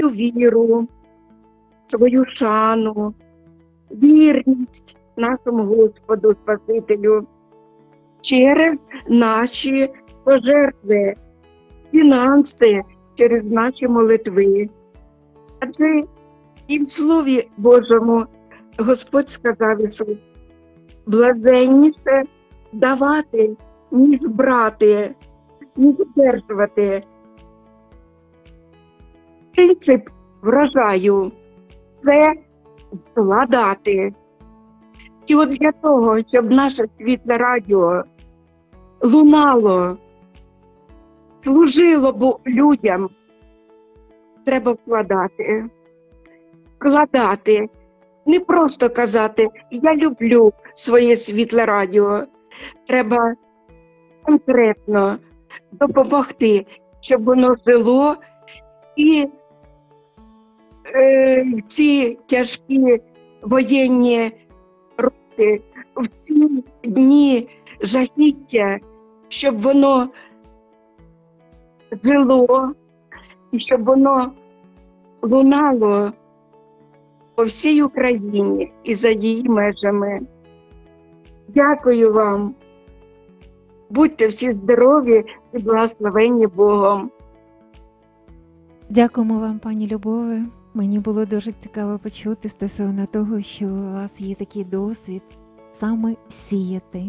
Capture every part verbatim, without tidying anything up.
свою віру, свою шану, вірність нашому Господу Спасителю через наші пожертви, фінанси, через наші молитви. Адже і в Слові Божому Господь сказав Ісус: блаженніше давати, ніж брати, ніж одержувати. Принцип врожаю – це вкладати. І от для того, щоб наше світле радіо лунало, служило б людям, треба вкладати. Вкладати. Не просто казати: я люблю своє світле радіо. Треба конкретно допомогти, щоб воно жило і е, в ці тяжкі воєнні роки, в ці дні жахіття, щоб воно жило і щоб воно лунало по всій Україні і за її межами. Дякую вам. Будьте всі здорові і благословенні Богом. Дякуємо вам, пані Любове. Мені було дуже цікаво почути стосовно того, що у вас є такий досвід саме сіяти.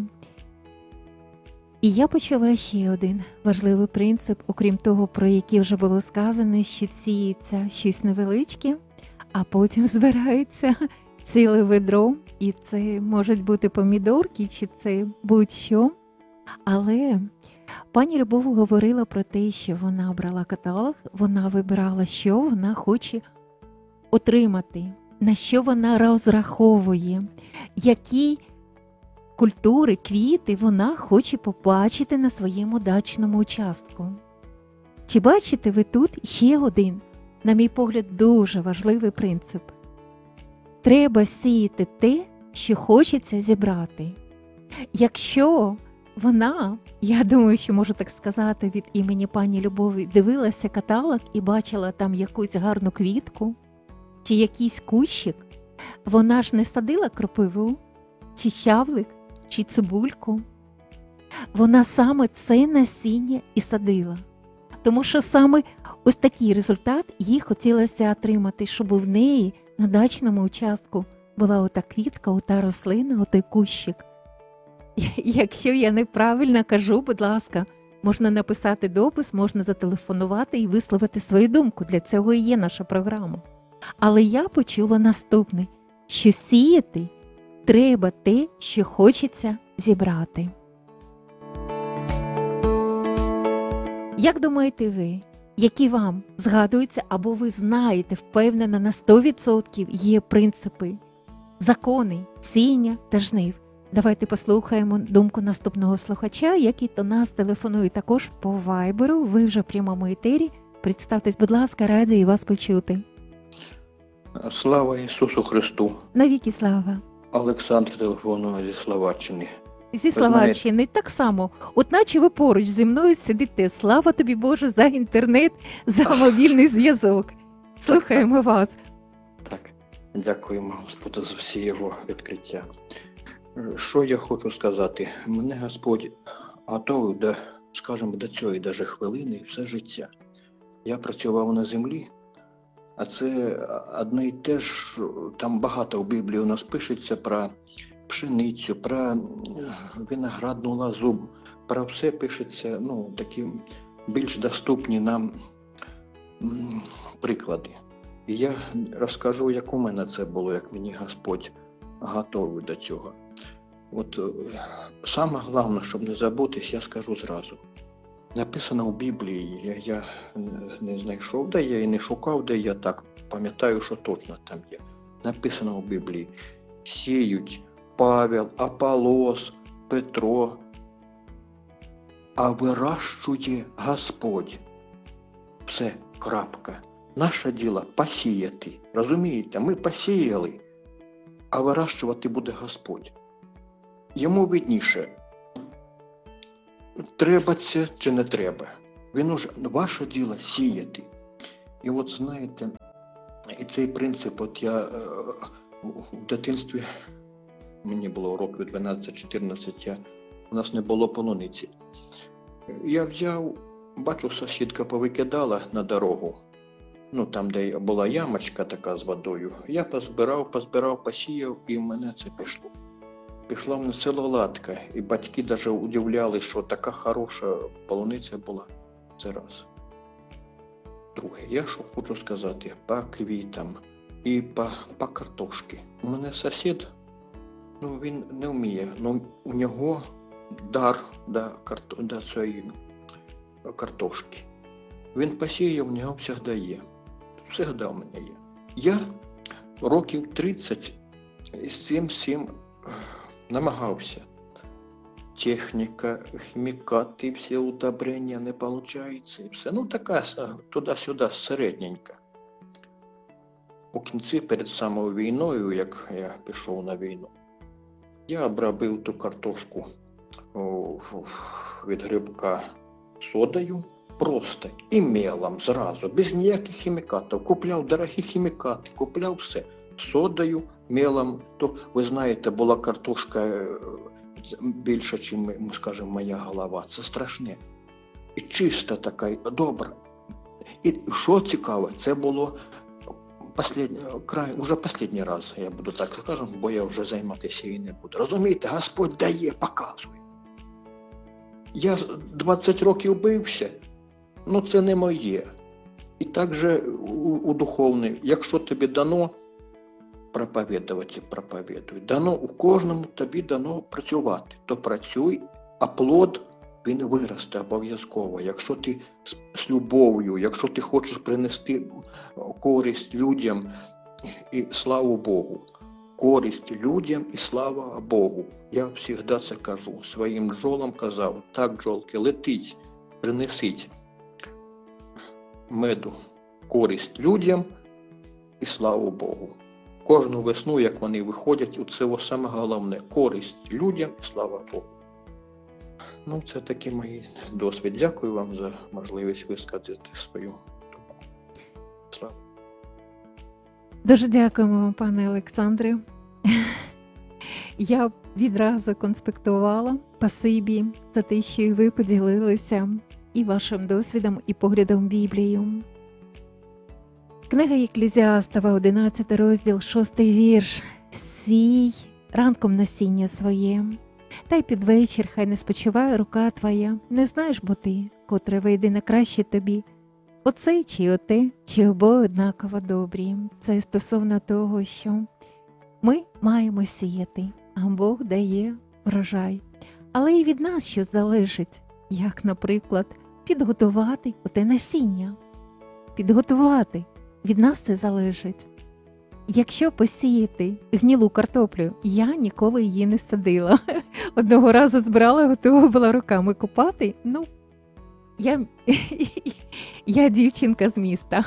І я почула ще один важливий принцип, окрім того, про який вже було сказано, що сіється щось невеличке, а потім збирається ціле ведро, і це можуть бути помідорки, чи це будь-що. Але пані Любов говорила про те, що вона брала каталог, вона вибирала, що вона хоче отримати, на що вона розраховує, які культури, квіти вона хоче побачити на своєму дачному участку. Чи бачите ви тут ще один, на мій погляд, дуже важливий принцип? Треба сіяти те, що хочеться зібрати. Якщо вона, я думаю, що можу так сказати від імені пані Любові, дивилася каталог і бачила там якусь гарну квітку чи якийсь кущик, вона ж не садила кропиву, чи щавлик, чи цибульку. Вона саме це насіння і садила. Тому що саме ось такий результат їй хотілося отримати, щоб в неї на дачному участку була ота квітка, ота рослина, отой кущик. Якщо я неправильно кажу, будь ласка, можна написати допис, можна зателефонувати і висловити свою думку. Для цього і є наша програма. Але я почула наступне, що сіяти треба те, що хочеться зібрати. Як думаєте ви, які вам згадуються або ви знаєте, впевнено на сто відсотків є принципи, закони сіяння та жнив? Давайте послухаємо думку наступного слухача, який до нас телефонує також по вайберу. Ви вже в прямому етері. Представтесь, будь ласка, раді вас почути. Слава Ісусу Христу! Навіки слава! Олександр телефонує зі Словаччини. Зі Словаччини знаєте... так само. От наче ви поруч зі мною сидите. Слава тобі, Боже, за інтернет, за мобільний зв'язок. Слухаємо так, вас. Так, дякуємо Господу за всі його відкриття. Що я хочу сказати? Мене Господь готовив до, скажімо, до цієї даже хвилини все життя. Я працював на землі, а це одне і те ж, там багато в Біблії у нас пишеться про пшеницю, про виноградну лозу, про все пишеться, ну, такі більш доступні нам м, приклади. І я розкажу, як у мене це було, як мені Господь готовий до цього. От саме головне, щоб не забутись, я скажу зразу. Написано в Біблії, я, я не знайшов, де я і не шукав, де я так пам'ятаю, що точно там є. Написано в Біблії: сіють Павел, Аполос, Петро, а вирощує Господь. Все, крапка. Наше діло посіяти. Розумієте, ми посіяли, а вирощувати буде Господь. Йому видніше, треба це чи не треба. Він уже, ваше діло сіяти. І от знаєте, І цей принцип, от я е, в дитинстві, мені було років дванадцять-чотирнадцять, я, у нас не було полуниці. Я взяв, бачу, сусідка повикидала на дорогу, ну там, де була ямочка така з водою. Я позбирав, позбирав, посіяв, і в мене це пішло. Пішла в мене селолатка, і батьки навіть удивляли, що така хороша полуниця була. Це раз. Друге, я що хочу сказати, по квітам і по, по картошці. У мене сусід, ну він не вміє, ну у нього дар до, карто, до цієї картошки. Він посіяв, у нього завжди є. Завжди у мене є. Я років тридцять з цим всім намагався. Техніка, хімікати, всі удобрення не виходить. І все. Ну, така туди-сюди середненька. У кінці, перед самою війною, як я пішов на війну, я обробив ту картошку о, від грибка содою просто і мелом зразу, без ніяких хімікатів. Купляв дорогі хімікати, купляв все. Содою, мелом. То, ви знаєте, була картошка більше, ніж, ми скажемо, моя голова. Це страшне. І чиста така, добра. І що цікаво, це було Послідній, край, уже останній раз, я буду так скажу, бо я вже займатися і не буду. Розумієте, Господь дає, показує. Я двадцять років бився, ну це не моє. І так же у, у духовний, якщо тобі дано проповідувати, проповідуй. Дано, у кожному тобі дано працювати. То працюй, а плод він виросте обов'язково. Якщо ти з любов'ю, якщо ти хочеш принести користь людям і славу Богу. Користь людям і слава Богу. Я завжди це кажу. Своїм бджолам казав, так, бджолки, летіть, принесіть меду, користь людям і славу Богу. Кожну весну, як вони виходять, це саме головне – користь людям і слава Богу. Ну, це такі мої досвід. Дякую вам за можливість висказати свою думку. Слава. Дуже дякуємо вам, пане Олександре. Я відразу конспектувала. Спасибі за те, що і ви поділилися і вашим досвідом, і поглядом Біблію. Книга Єклезіастова, одинадцятий розділ, шостий вірш. «Сій ранком насіння своє, та й під вечір хай не спочиває рука твоя, не знаєш бо ти, котре вийде на краще тобі. Оце чи оте, чи обоє однаково добрі». Це стосовно того, що ми маємо сіяти, а Бог дає врожай. Але і від нас щось залежить, як, наприклад, підготувати оте насіння. Підготувати. Від нас це залежить. Якщо посіяти гнилу картоплю, я ніколи її не садила. Одного разу збирала, готова була руками копати. Ну, я, я дівчинка з міста.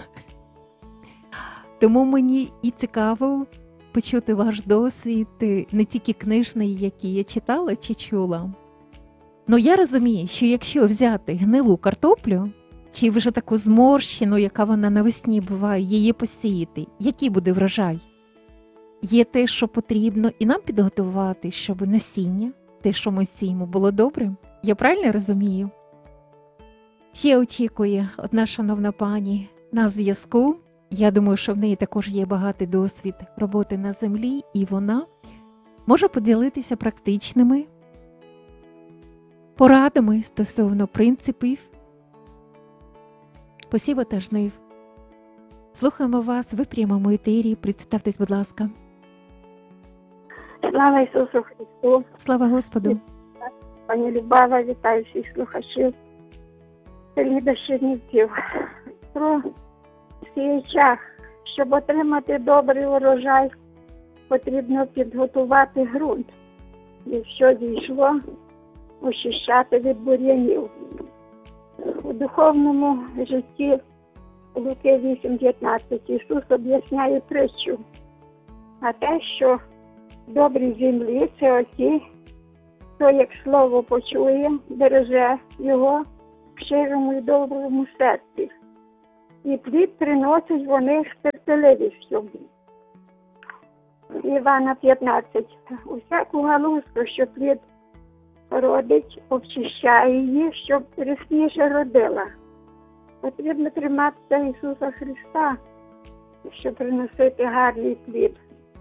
Тому мені і цікаво почути ваш досвід, не тільки книжний, який я читала чи чула. Ну, я розумію, що якщо взяти гнилу картоплю, чи вже таку зморщену, яка вона навесні буває, її посіяти, який буде врожай? Є те, що потрібно і нам підготувати, щоб насіння, те, що ми сіємо, було добрим. Я правильно розумію? Ще очікує одна шановна пані на зв'язку. Я думаю, що в неї також є багатий досвід роботи на землі, і вона може поділитися практичними порадами стосовно принципів посіву та жнив. Слухаємо вас, ви в прямому етері. Представтесь, будь ласка. Слава Ісусу Христу! Слава Господу! Пані Любава, вітаю всіх слухачів. Ліда Чернівців. Про сіячах. Щоб отримати добрий урожай, потрібно підготувати ґрунт. Якщо дійшло, очищати від бур'янів. У духовному житті Луки вісім п'ятнадцять Ісус об'ясняє притчу. А те, що добрі землі – це оті, хто як слово почує, береже його в щирому і доброму серці. і плід приносить вони з терпеливістю. Івана п'ятнадцять. Усяку галузку, що плід родить, обчищає її, щоб рясніше родила. Потрібно триматися Ісуса Христа, щоб приносити гарний плід.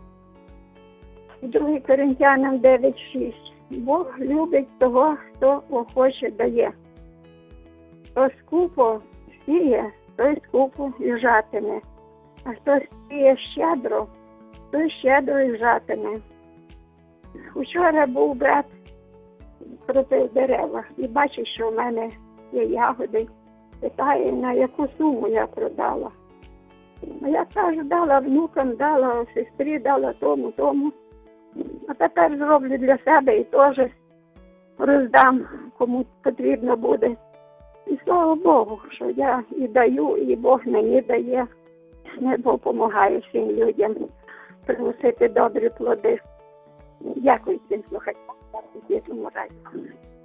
Другий Коринтянам дев'ять шість. Бог любить того, хто охоче дає. Хто скупо сіє, той скупо і жатиме. А хто сіє щедро, той щедро і жатиме. Учора був брат, крутив дерева і бачив, що в мене є ягоди. Питає, на яку суму я продала. А я кажу, дала внукам, дала сестрі, дала тому, тому. А тепер зроблю для себе і теж роздам, кому потрібно буде. І слава Богу, що я і даю, і Бог мені дає. Небо допомагає всім людям приносити добрі плоди. Дякую всім слухачам. Дякую, радіо.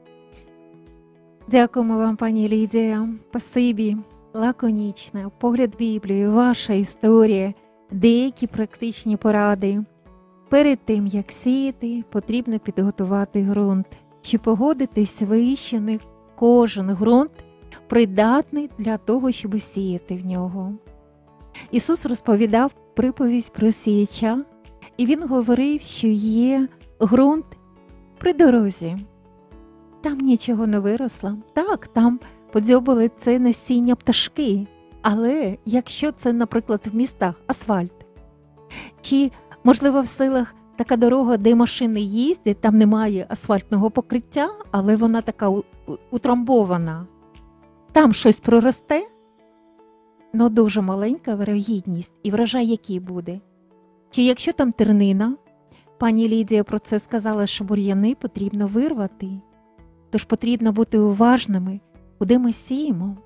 Дякуємо вам, пані Лідія. Спасибі. Лаконічна, погляд Біблії, ваша історія, деякі практичні поради. Перед тим, як сіяти, потрібно підготувати ґрунт. Чи погодитесь ви, що не кожен ґрунт придатний для того, щоб сіяти в нього? Ісус розповідав приповідь про сіяча, і Він говорив, що є ґрунт при дорозі. Там нічого не виросло. Так, там подзьобали це насіння пташки. Але якщо це, наприклад, в містах асфальт, чи, можливо, в селах така дорога, де машини їздять, там немає асфальтного покриття, але вона така утрамбована, там щось проросте, але дуже маленька вирогідність і врожай який буде. Чи якщо там тернина, пані Лідія про це сказала, що бур'яни потрібно вирвати, тож потрібно бути уважними, куди ми сіємо.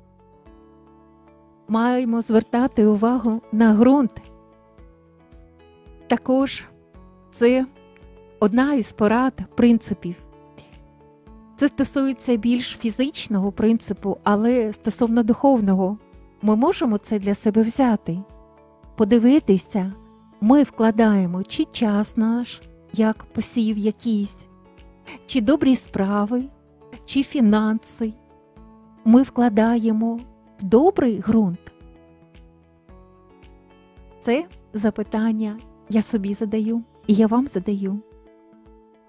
Маємо звертати увагу на ґрунт. Також це одна із порад, принципів. Це стосується більш фізичного принципу, але стосовно духовного. Ми можемо це для себе взяти. Подивитися, ми вкладаємо чи час наш, як посів якийсь, чи добрі справи, чи фінанси. Ми вкладаємо в добрий ґрунт. Це запитання я собі задаю, і я вам задаю.